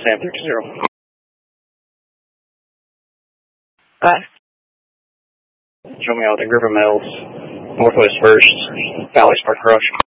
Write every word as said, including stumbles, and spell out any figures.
Sam three two zero. Bye. Show me out at Griffin Mills, Northwest First, Valley Spark Rush.